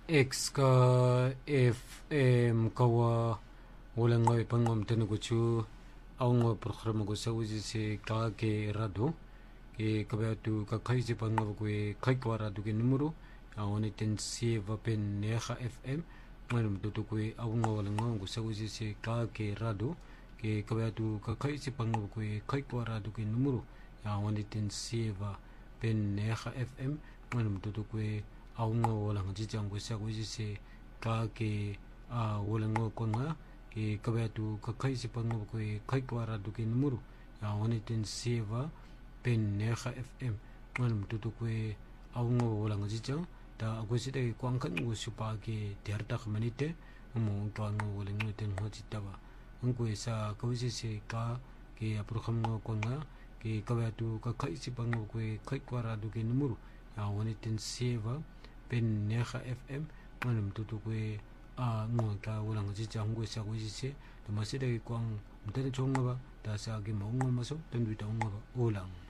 X ka FM kawa walang ngoy pangom tenuguchu aung programa ko sa uji se ka ke rado ke kabatu ka kaisi pangom ko kai kwa rado ke numero awani ten sieva pen neha FM manum tutu ko aung walang ngom ko sa uji se ka ke rado ke kabatu ka kaisi pangom ko kai kwa rado ke numero awani ten sieva pen neha FM manum tutu ko aung walang jijang ko sa uji se ka ke walang ko nga ke kabatu ka kaisi pangom ko kai kwa rado ke numero awani ten sieva pen neha FM manum tutu ko aung walang jijang ta ako sida kwang kan go supa ke tiarta kmanite mo kwang walang ten ho chitawa ang ko sa kausi se ka ke aprokham ko nga ke kabatu ka kaisi pangom ko kai kwa rado ke numero awani ten sieva pen neha FM manum tutu ko ngo ka walang jijang ko sa ko se to masida kwang mtene chonga ba ta sa ke mo ngo maso ten duita ngo ba ulang